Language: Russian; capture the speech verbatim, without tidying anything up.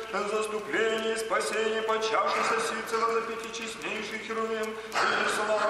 заступление, спасение, почавшийся ситцем, запяти честнейший Херувим, и слава